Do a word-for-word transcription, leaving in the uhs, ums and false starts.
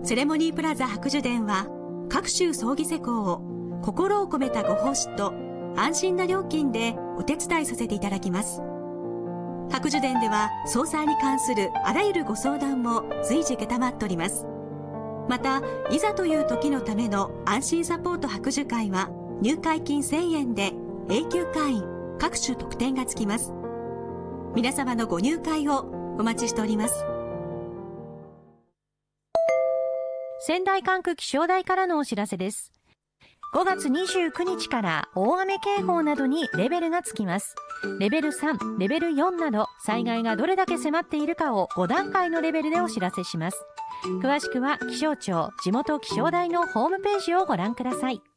セレモニープラザ白樹殿は各種葬儀施工を心を込めたご奉仕と安心な料金でお手伝いさせていただきます。白樹殿では葬祭に関するあらゆるご相談も随時承っております。また、いざという時のための安心サポート白樹会は入会金せんえんで永久会員、各種特典がつきます。皆様のご入会をお待ちしております。 仙台管区気象台からのお知らせです。ごがつにじゅうくにちから大雨警報などにレベルがつきます。レベルさん、レベルよんなど災害がどれだけ迫っているかをごだんかいのレベルでお知らせします。詳しくは気象庁地元気象台のホームページをご覧ください。